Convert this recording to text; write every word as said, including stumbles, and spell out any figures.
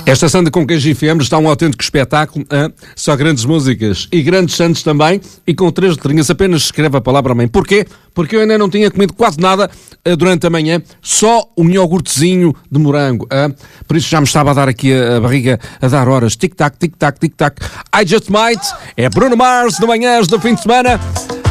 Esta Santa com queijo e fiambre está um autêntico espetáculo, hein? Só grandes músicas e grandes santos também, e com três letrinhas apenas escreve a palavra mãe. Porquê? Porque eu ainda não tinha comido quase nada uh, durante a manhã, só um iogurtezinho de morango, hein? Por isso já me estava a dar aqui a, a barriga a dar horas, tic-tac, tic-tac, tic-tac. I Just Might, é Bruno Mars de manhãs do fim de semana.